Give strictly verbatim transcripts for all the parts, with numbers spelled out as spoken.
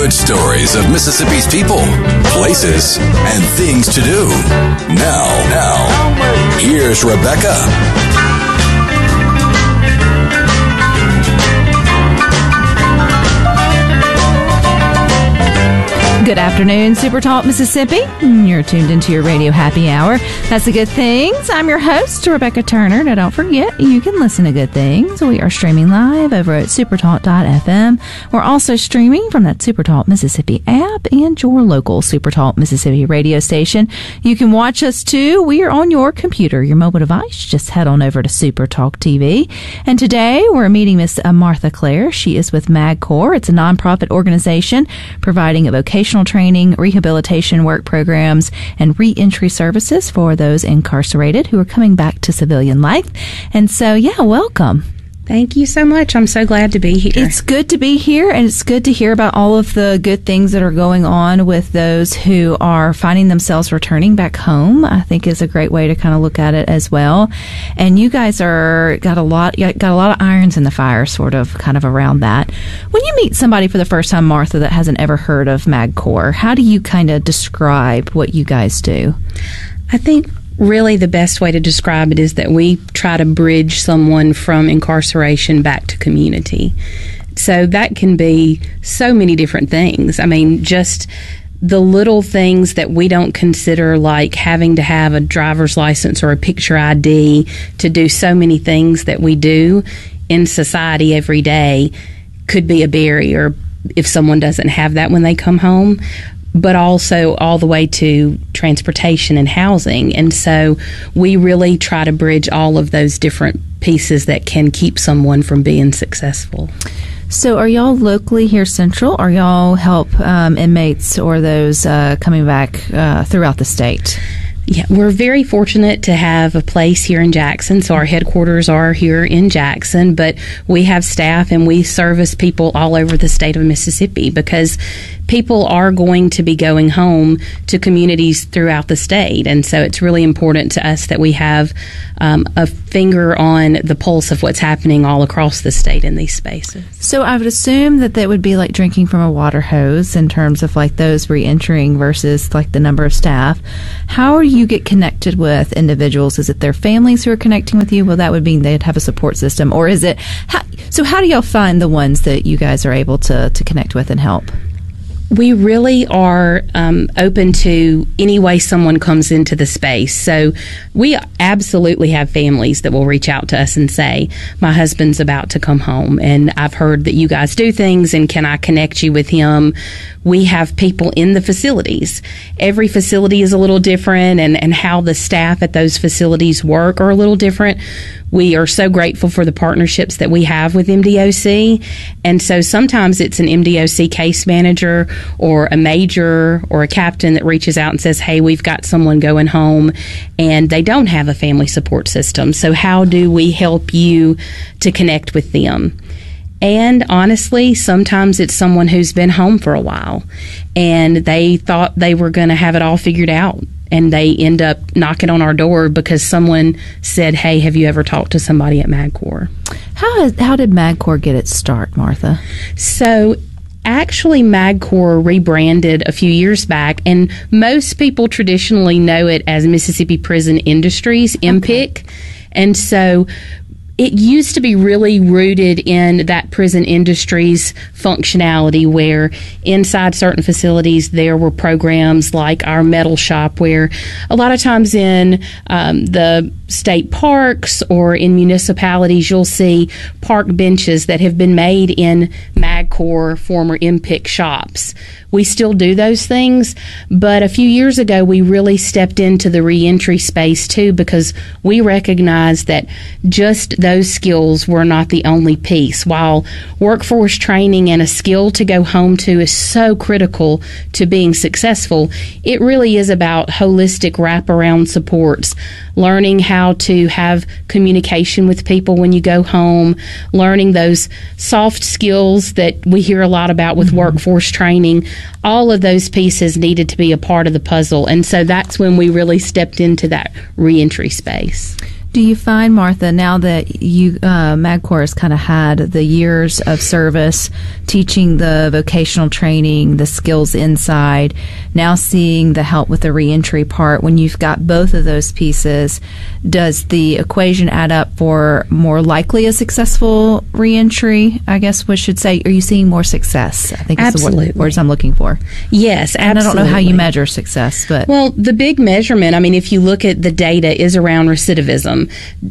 good stories of Mississippi's people, places, and things to do. Now, now, here's Rebecca. Good afternoon, Super Talk Mississippi. You're tuned into your radio happy hour. That's the Good Things. I'm your host, Rebecca Turner. Now, don't forget, you can listen to Good Things. We are streaming live over at supertalk dot f m. We're also streaming from that Supertalk Mississippi app and your local Supertalk Mississippi radio station. You can watch us, too. We are on your computer, your mobile device. Just head on over to Supertalk T V. And today, we're meeting Miss Martha Clare. She is with MagCorps. It's a nonprofit organization providing a vocational training, rehabilitation work programs, and reentry services for those incarcerated who are coming back to civilian life. And so, yeah, welcome. Thank you so much. I'm so glad to be here. It's good to be here, and it's good to hear about all of the good things that are going on with those who are finding themselves returning back home. I think is a great way to kind of look at it as well. And you guys are got a lot got a lot of irons in the fire, sort of, kind of around that. When you meet somebody for the first time, Martha, that hasn't ever heard of MagCorps, how do you kind of describe what you guys do? I think really the best way to describe it is that we try to bridge someone from incarceration back to community. So that can be so many different things. I mean, just the little things that we don't consider, like having to have a driver's license or a picture I D to do so many things that we do in society every day, could be a barrier if someone doesn't have that when they come home. But also all the way to transportation and housing. And so we really try to bridge all of those different pieces that can keep someone from being successful. So are y'all locally here central, or y'all help um, inmates or those uh, coming back uh, throughout the state? Yeah, we're very fortunate to have a place here in Jackson. So our headquarters are here in Jackson, but we have staff and we service people all over the state of Mississippi, because people are going to be going home to communities throughout the state. And so it's really important to us that we have um, a finger on the pulse of what's happening all across the state in these spaces. So I would assume that that would be like drinking from a water hose in terms of like those re-entering versus like the number of staff. How do you get connected with individuals? Is it their families who are connecting with you? Well, that would mean they'd have a support system. Or is it, how, so how do y'all find the ones that you guys are able to, to connect with and help? We really are um, open to any way someone comes into the space. So we absolutely have families that will reach out to us and say, my husband's about to come home, and I've heard that you guys do things, and can I connect you with him? We have people in the facilities. Every facility is a little different, and, and how the staff at those facilities work are a little different. We are so grateful for the partnerships that we have with M D O C. And so sometimes it's an M D O C case manager or a major or a captain that reaches out and says, hey, we've got someone going home and they don't have a family support system. So how do we help you to connect with them? And honestly, sometimes it's someone who's been home for a while and they thought they were going to have it all figured out, and they end up knocking on our door because someone said, hey, have you ever talked to somebody at MagCorps? How, has, how did MagCorps get its start, Martha? So actually, MagCorps rebranded a few years back, and most people traditionally know it as Mississippi Prison Industries, M P I C. And so it used to be really rooted in that prison industry's functionality, where inside certain facilities there were programs like our metal shop, where a lot of times in um, the state parks or in municipalities you'll see park benches that have been made in MagCorps former M P I C shops. We still do those things, but a few years ago we really stepped into the reentry space too, because we recognized that just those skills were not the only piece. While workforce training and a skill to go home to is so critical to being successful, it really is about holistic wraparound supports, learning how to have communication with people when you go home, learning those soft skills that we hear a lot about with mm-hmm. workforce training. All of those pieces needed to be a part of the puzzle, and so that's when we really stepped into that reentry space. Do you find, Martha, now that you, uh, MagCorps has kind of had the years of service, teaching the vocational training, the skills inside, now seeing the help with the reentry part, when you've got both of those pieces, does the equation add up for more likely a successful reentry, I guess we should say? Are you seeing more success? I think is Absolutely. the word, words I'm looking for. Yes, absolutely. And I don't know how you measure success, but... Well, the big measurement, I mean, if you look at the data, is around recidivism.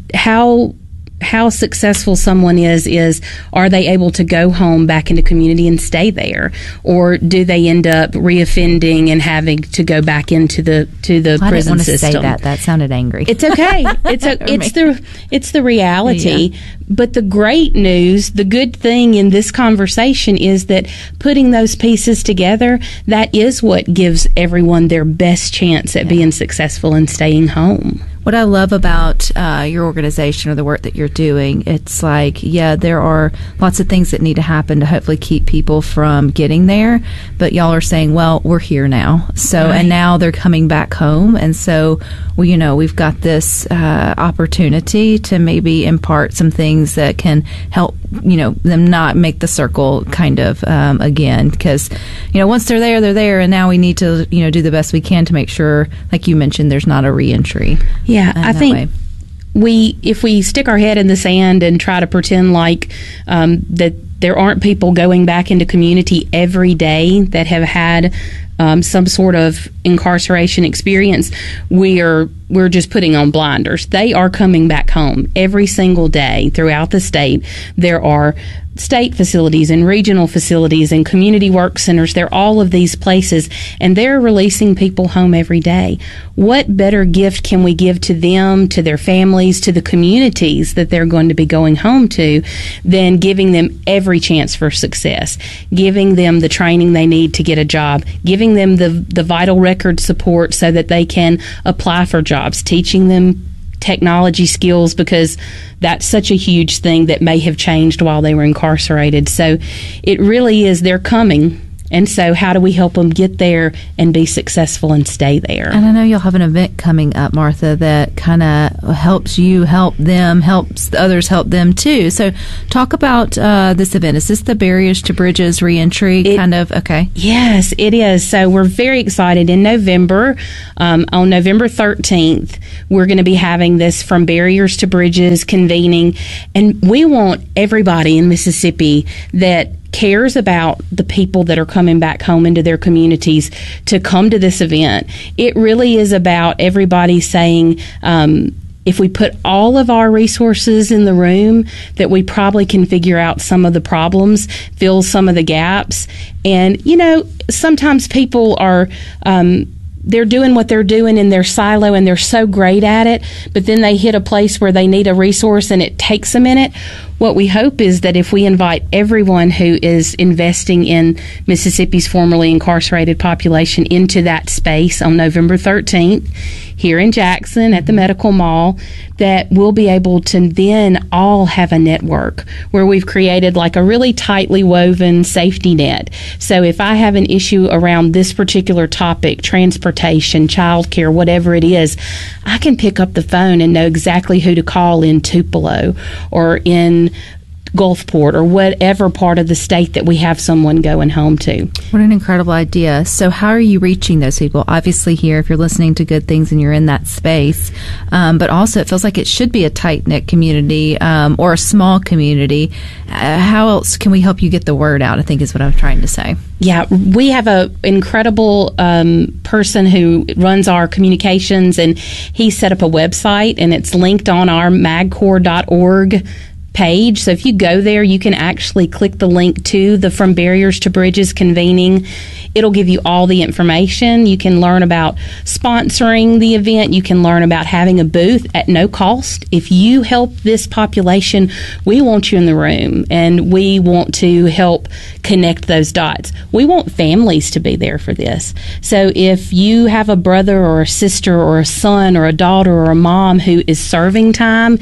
How how successful someone is is are they able to go home back into community and stay there, or do they end up reoffending and having to go back into the to the I prison didn't want to system? say that. That sounded angry. It's okay. It's a, it's the it's the reality. Yeah. But the great news, the good thing in this conversation is that putting those pieces together, that is what gives everyone their best chance at yeah. being successful and staying home. What I love about uh, your organization or the work that you're doing, it's like, yeah, there are lots of things that need to happen to hopefully keep people from getting there. But y'all are saying, well, we're here now. So, right. and now they're coming back home. And so, well, you know, we've got this uh, opportunity to maybe impart some things that can help, you know, them not make the circle kind of um, again. Because, you know, once they're there, they're there. And now we need to, you know, do the best we can to make sure, like you mentioned, there's not a reentry. Yeah, I think way. we, if we stick our head in the sand and try to pretend like um, that there aren't people going back into community every day that have had um, some sort of incarceration experience, we are we're just putting on blinders. They are coming back home every single day throughout the state. There are state facilities and regional facilities and community work centers. They're all of these places, and they're releasing people home every day. What better gift can we give to them, to their families, to the communities that they're going to be going home to, than giving them every chance for success, giving them the training they need to get a job, giving them the, the vital record support so that they can apply for jobs, teaching them technology skills, because that's such a huge thing that may have changed while they were incarcerated. So it really is, they're coming. And so how do we help them get there and be successful and stay there? And I know you'll have an event coming up, Martha, that kind of helps you help them, helps others help them too. So talk about uh, this event. Is this the Barriers to Bridges reentry it, kind of? Okay. Yes, it is. So we're very excited. In November, um, on November thirteenth, we're going to be having this From Barriers to Bridges convening. And we want everybody in Mississippi that cares about the people that are coming back home into their communities to come to this event. It really is about everybody saying, um, if we put all of our resources in the room, that we probably can figure out some of the problems, fill some of the gaps. And, you know, sometimes people are... Um, they're doing what they're doing in their silo and they're so great at it, but then they hit a place where they need a resource and it takes a minute. What we hope is that if we invite everyone who is investing in Mississippi's formerly incarcerated population into that space on November thirteenth here in Jackson at the Medical Mall, that we'll be able to then all have a network where we've created like a really tightly woven safety net. So if I have an issue around this particular topic, transportation, childcare, whatever it is, I can pick up the phone and know exactly who to call in Tupelo or in Gulfport or whatever part of the state that we have someone going home to. What an incredible idea. So how are you reaching those people? Obviously here, if you're listening to Good Things and you're in that space, um, but also it feels like it should be a tight-knit community um, or a small community. Uh, how else can we help you get the word out, I think is what I'm trying to say. Yeah, we have an incredible um, person who runs our communications, and he set up a website, and it's linked on our magcorps dot org page. So if you go there, you can actually click the link to the From Barriers to Bridges convening. It'll give you all the information. You can learn about sponsoring the event. You can learn about having a booth at no cost. If you help this population, we want you in the room, and we want to help connect those dots. We want families to be there for this. So if you have a brother or a sister or a son or a daughter or a mom who is serving time,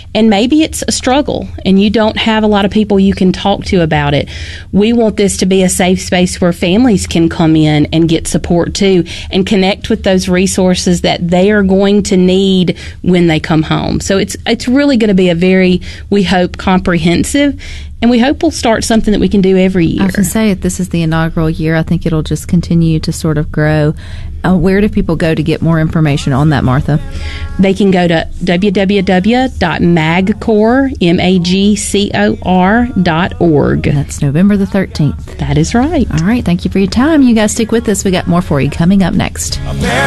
and maybe it's a struggle and you don't have a lot of people you can talk to about it. We want this to be a safe space where families can come in and get support too and connect with those resources that they are going to need when they come home. So it's it's really going to be a very, we hope, comprehensive, and we hope we'll start something that we can do every year. I was going to say, if this is the inaugural year, I think it'll just continue to sort of grow. Uh, where do people go to get more information on that, Martha? They can go to w w w dot magcor, M A G C O R, dot org. That's November the thirteenth. That is right. All right. Thank you for your time. You guys stick with us. We got more for you coming up next. America.